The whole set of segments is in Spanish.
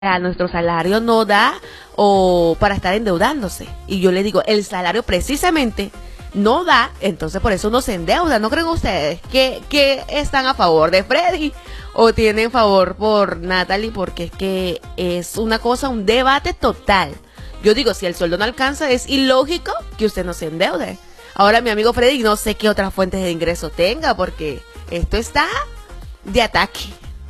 nuestro salario no da o para estar endeudándose. Y yo le digo, el salario precisamente no da, entonces por eso uno se endeuda. ¿No creen ustedes que están a favor de Freddy o tienen favor por Natalie? Porque es que es una cosa, un debate total. Yo digo, si el sueldo no alcanza, es ilógico que usted no se endeude. Ahora mi amigo Freddy, no sé qué otras fuentes de ingreso tenga, porque esto está de ataque.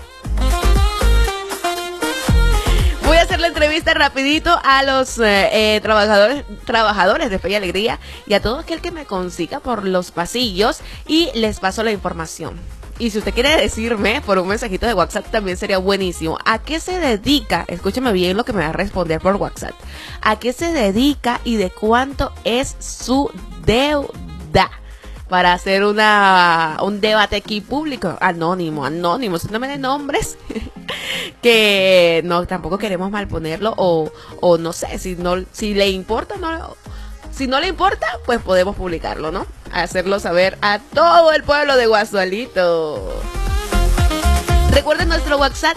Voy a hacer la entrevista rapidito a los trabajadores de Fe y Alegría y a todo aquel que me consiga por los pasillos y les paso la información. Y si usted quiere decirme por un mensajito de WhatsApp también sería buenísimo. ¿A qué se dedica? Escúcheme bien lo que me va a responder por WhatsApp. ¿A qué se dedica y de cuánto es su deuda? Para hacer un debate aquí público, anónimo, si no me den nombres, que no, tampoco queremos malponerlo, o no sé, si le importa, si no le importa, pues podemos publicarlo, ¿no? Hacerlo saber a todo el pueblo de Guasualito. Recuerden nuestro WhatsApp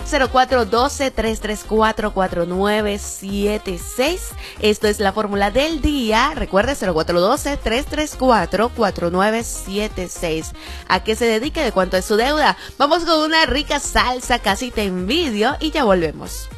0412-334-4976. Esto es la fórmula del día. Recuerde 0412-334-4976. ¿A qué se dedica? ¿De cuánto es su deuda? Vamos con una rica salsa, Casi te envidio, y ya volvemos.